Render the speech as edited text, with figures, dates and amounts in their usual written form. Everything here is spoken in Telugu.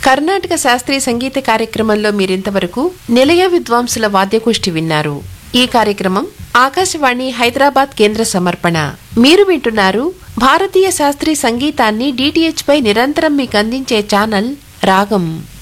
కర్ణాటక శాస్త్రీయ సంగీత కార్యక్రమంలో మీరింతవరకు నిలయ విద్వాంసుల వాద్యగోష్ఠి విన్నారు. ఈ కార్యక్రమం ఆకాశవాణి హైదరాబాద్ కేంద్ర సమర్పణ. మీరు వింటున్నారు భారతీయ శాస్త్రీయ సంగీతాన్ని DTH పై నిరంతరం మీకు అందించే ఛానల్ రాగం.